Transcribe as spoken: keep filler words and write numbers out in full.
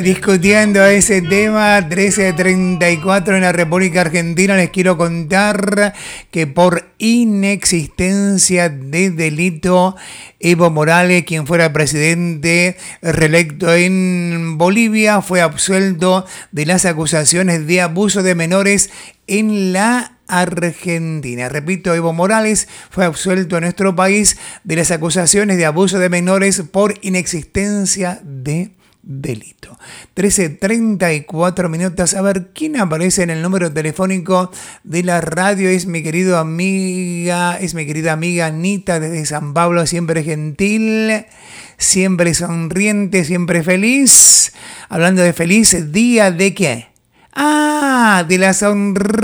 Discutiendo ese tema, trece treinta y cuatro en la República Argentina, les quiero contar que por inexistencia de delito, Evo Morales, quien fuera presidente reelecto en Bolivia, fue absuelto de las acusaciones de abuso de menores en la Argentina. Repito, Evo Morales fue absuelto en nuestro país de las acusaciones de abuso de menores por inexistencia de delito. trece treinta y cuatro minutos. A ver, ¿quién aparece en el número telefónico de la radio? Es mi querido amiga, es mi querida amiga Anita desde San Pablo, siempre gentil, siempre sonriente, siempre feliz. Hablando de feliz, ¿día de qué? Ah, de la sonrisa.